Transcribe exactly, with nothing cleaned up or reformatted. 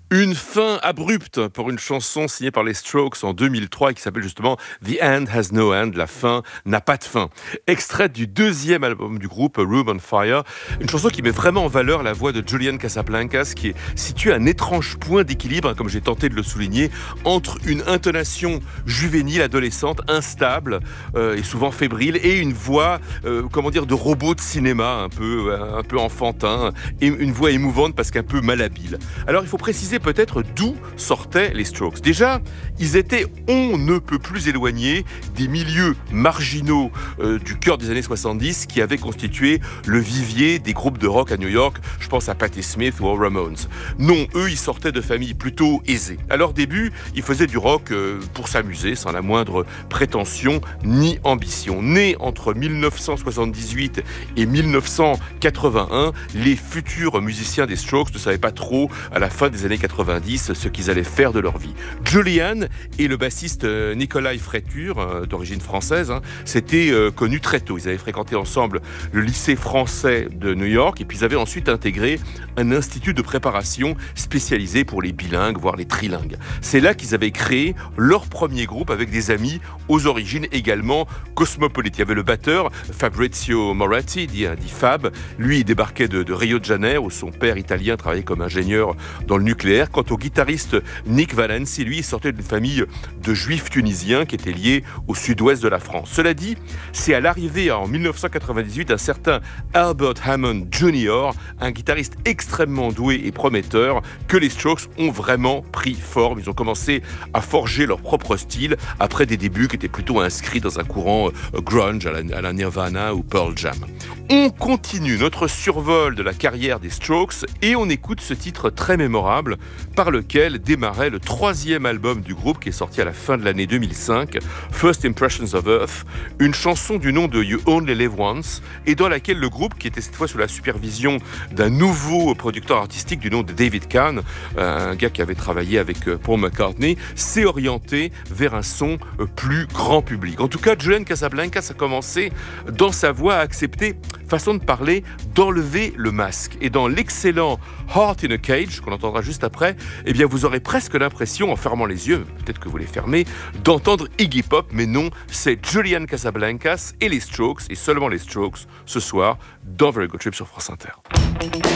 Une fin abrupte pour une chanson signée par les Strokes en deux mille trois et qui s'appelle justement The End Has No End, la fin n'a pas de fin. Extraite du deuxième album du groupe, Room on Fire, une chanson qui met vraiment en valeur la voix de Julian Casablancas qui est située à un étrange point d'équilibre, comme j'ai tenté de le souligner, entre une intonation juvénile, adolescente, instable euh, et souvent fébrile et une voix, euh, comment dire, de robot de cinéma, un peu, un peu enfantin, et une voix émouvante parce qu'un peu malhabile. Alors il faut préciser peut-être d'où sortaient les Strokes. Déjà, ils étaient on ne peut plus éloignés des milieux marginaux euh, du cœur des années soixante-dix qui avaient constitué le vivier des groupes de rock à New York. Je pense à Patti Smith ou aux Ramones. Non, eux, ils sortaient de familles plutôt aisées. À leur début, ils faisaient du rock euh, pour s'amuser, sans la moindre prétention ni ambition. Nés entre dix-neuf cent soixante-dix-huit et dix-neuf cent quatre-vingt-un, les futurs musiciens des Strokes ne savaient pas trop, à la fin des années quatre-vingt-dix, ce qu'ils allaient faire de leur vie. Julian et le bassiste Nikolai Freitur, d'origine française, hein, s'étaient euh, connus très tôt. Ils avaient fréquenté ensemble le lycée français de New York et puis ils avaient ensuite intégré un institut de préparation spécialisé pour les bilingues, voire les trilingues. C'est là qu'ils avaient créé leur premier groupe avec des amis aux origines également cosmopolites. Il y avait le batteur Fabrizio Moratti, dit, dit Fab. Lui, il débarquait de, de Rio de Janeiro où son père italien travaillait comme ingénieur dans le nucléaire. Quant au guitariste Nick Valenci, lui, il sortait d'une famille de juifs tunisiens qui étaient liés au sud-ouest de la France. Cela dit, c'est à l'arrivée en dix-neuf cent quatre-vingt-dix-huit d'un certain Albert Hammond junior, un guitariste extrêmement doué et prometteur, que les Strokes ont vraiment pris forme. Ils ont commencé à forger leur propre style après des débuts qui étaient plutôt inscrits dans un courant grunge à la, à la Nirvana ou Pearl Jam. On continue notre survol de la carrière des Strokes et on écoute ce titre très mémorable par lequel démarrait le troisième album du groupe qui est sorti à la fin de l'année deux mille cinq, First Impressions of Earth, une chanson du nom de You Only Live Once et dans laquelle le groupe, qui était cette fois sous la supervision d'un nouveau producteur artistique du nom de David Kahn, un gars qui avait travaillé avec Paul McCartney, s'est orienté vers un son plus grand public. En tout cas, Julian Casablancas a commencé dans sa voix à accepter, façon de parler, d'enlever le masque. Et dans l'excellent Heart in a Cage, qu'on entendra juste après, eh bien vous aurez presque l'impression, en fermant les yeux, peut-être que vous les fermez, d'entendre Iggy Pop, mais non, c'est Julian Casablancas et les Strokes, et seulement les Strokes, ce soir, dans Very Good Trip sur France Inter.